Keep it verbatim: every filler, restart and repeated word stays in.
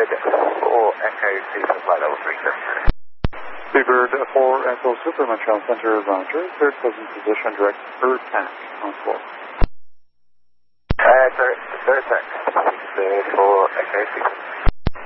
Seabird four Echo Super Flight Level three seven three. Seabird four Echo Superman Channel Center, Roger. Third present position, direct third tack on four. Uh, third, third tack. Seabird four Echo Super.